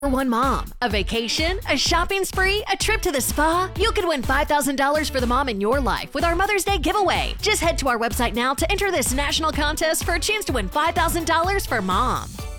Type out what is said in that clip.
For one mom, a vacation, a shopping spree, a trip to the spa. You could win $5,000 for the mom in your life with our Mother's Day giveaway. Just head to our website now to enter this national contest for a chance to win $5,000 for mom.